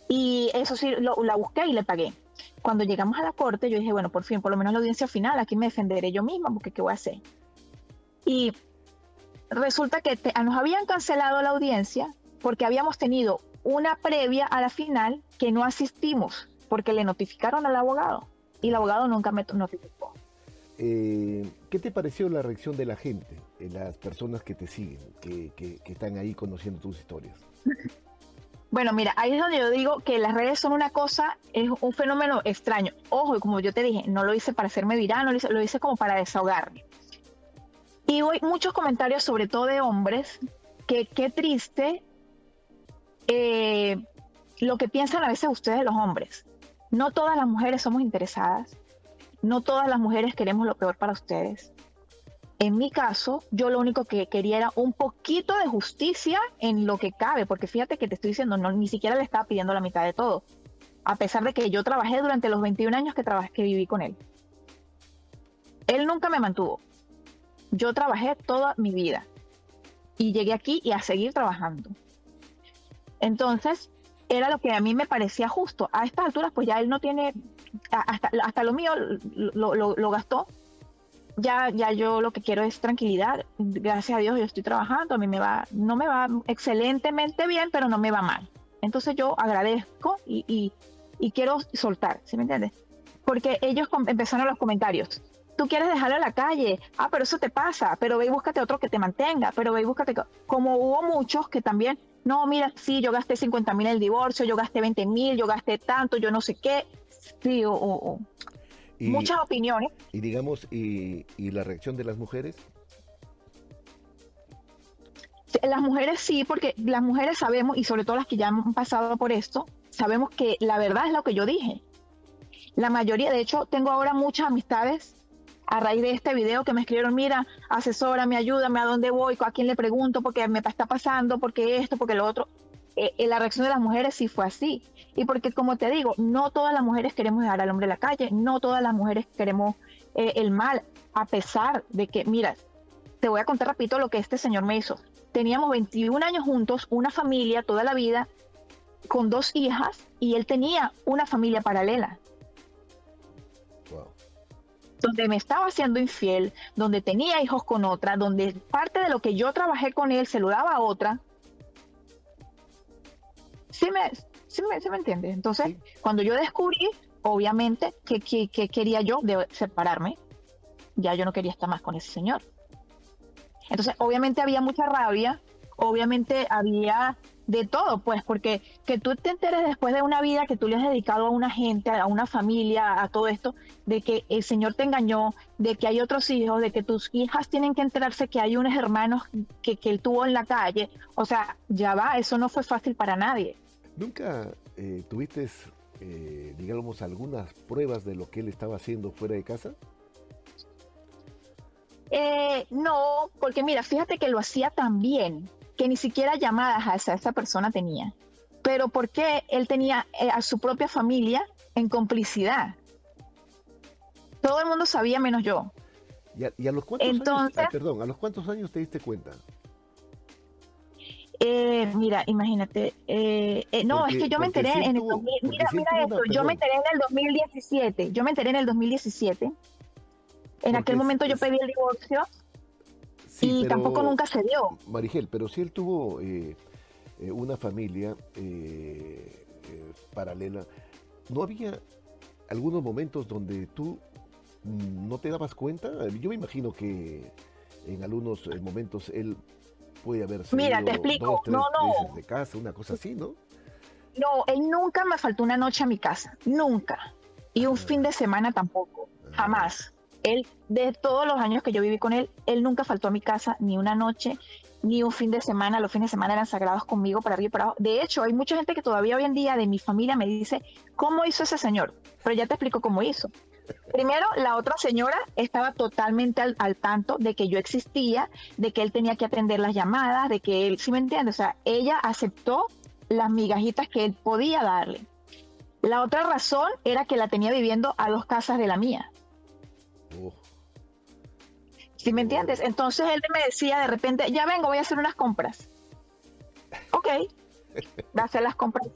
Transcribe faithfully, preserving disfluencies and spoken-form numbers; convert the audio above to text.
Y eso sí, lo, la busqué y le pagué. Cuando llegamos a la corte, yo dije, bueno, por fin, por lo menos la audiencia final, aquí me defenderé yo misma, porque ¿qué voy a hacer? Y resulta que te, nos habían cancelado la audiencia porque habíamos tenido una previa a la final que no asistimos, porque le notificaron al abogado, y el abogado nunca me notificó. Eh, ¿Qué te pareció la reacción de la gente, de las personas que te siguen, que, que, que están ahí conociendo tus historias? Bueno, mira, ahí es donde yo digo que las redes son una cosa, es un fenómeno extraño. Ojo, y como yo te dije, no lo hice para hacerme viral, no lo hice, lo hice como para desahogarme. Y hoy muchos comentarios, sobre todo de hombres, que qué triste eh, lo que piensan a veces ustedes los hombres. No todas las mujeres somos interesadas, no todas las mujeres queremos lo peor para ustedes. En mi caso, yo lo único que quería era un poquito de justicia en lo que cabe, porque fíjate que te estoy diciendo, no, ni siquiera le estaba pidiendo la mitad de todo, a pesar de que yo trabajé durante los veintiún años que, trabajé, que viví con él. Él nunca me mantuvo. Yo trabajé toda mi vida y llegué aquí y a seguir trabajando. Entonces, era lo que a mí me parecía justo. A estas alturas, pues ya él no tiene, hasta, hasta lo mío lo, lo, lo gastó. Ya, ya yo lo que quiero es tranquilidad. Gracias a Dios yo estoy trabajando. A mí me va, no me va excelentemente bien, pero no me va mal. Entonces yo agradezco y, y, y quiero soltar, ¿sí me entiendes? Porque ellos com- empezaron los comentarios. Tú quieres dejarlo en la calle, ah, pero eso te pasa, pero ve y búscate otro que te mantenga, pero ve y búscate... Como hubo muchos que también, no, mira, sí, yo gasté cincuenta mil en el divorcio, yo gasté veinte mil, yo gasté tanto, yo no sé qué. Sí, o... o, o. Y, Muchas opiniones. y digamos, y, y la reacción de las mujeres. Las mujeres sí, porque las mujeres sabemos, y sobre todo las que ya han pasado por esto, sabemos que la verdad es lo que yo dije. La mayoría, de hecho, tengo ahora muchas amistades a raíz de este video que me escribieron, mira, asesórame, ayúdame, a dónde voy, a quién le pregunto, porque me está pasando, porque esto, porque lo otro. Eh, la reacción de las mujeres sí fue así. Y porque, como te digo, no todas las mujeres queremos dejar al hombre en la calle, no todas las mujeres queremos eh, el mal, a pesar de que, mira, te voy a contar rapidito lo que este señor me hizo. Teníamos veintiún años juntos, una familia toda la vida, con dos hijas, y él tenía una familia paralela. Wow. Donde me estaba haciendo infiel, donde tenía hijos con otra, donde parte de lo que yo trabajé con él se lo daba a otra. ¿Sí me, sí me, sí me entiendes? Entonces, sí. Cuando yo descubrí, obviamente, que, que, que quería yo de separarme, ya yo no quería estar más con ese señor. Entonces, obviamente había mucha rabia, obviamente había de todo, pues, porque que tú te enteres después de una vida que tú le has dedicado a una gente, a una familia, a todo esto, de que el Señor te engañó, de que hay otros hijos, de que tus hijas tienen que enterarse que hay unos hermanos que, que él tuvo en la calle. O sea, ya va, eso no fue fácil para nadie. ¿Nunca eh, tuviste, eh, digamos, algunas pruebas de lo que él estaba haciendo fuera de casa? Eh, no, porque mira, fíjate que lo hacía tan bien que ni siquiera llamadas a esa, esa persona tenía. Pero ¿por qué él tenía eh, a su propia familia en complicidad? Todo el mundo sabía menos yo. ¿Y a, y a los cuántos Entonces, años, ah, perdón, a los cuántos años te diste cuenta? Eh, mira, imagínate, eh, eh, no, porque, es que yo me enteré si en el tuvo, dos mil, mira, si mira una, esto, perdón. yo me enteré en el dos mil diecisiete, yo me enteré en el dos mil diecisiete, en Porque aquel momento es, yo pedí el divorcio sí, y pero, tampoco nunca se dio. Marigel, pero si él tuvo eh, eh, una familia eh, eh, paralela, ¿no había algunos momentos donde tú mm, no te dabas cuenta? Yo me imagino que en algunos eh, momentos él puede haber salido Mira, te explico, dos, tres no, veces no, de casa, una cosa así, ¿no? no, él nunca me faltó una noche a mi casa, nunca, y un Ah, fin de semana tampoco, ah, jamás. Él, de todos los años que yo viví con él, él nunca faltó a mi casa ni una noche, ni un fin de semana. Los fines de semana eran sagrados conmigo para arriba y para abajo. De hecho, hay mucha gente que todavía hoy en día de mi familia me dice, ¿cómo hizo ese señor? Pero ya te explico cómo hizo. Primero, la otra señora estaba totalmente al, al tanto de que yo existía, de que él tenía que atender las llamadas, de que él, ¿sí me entiendes? O sea, ella aceptó las migajitas que él podía darle. La otra razón era que la tenía viviendo a dos casas de la mía. oh, ¿Sí me oh. entiendes? Entonces él me decía de repente, ya vengo, voy a hacer unas compras. Ok, va a hacer las compras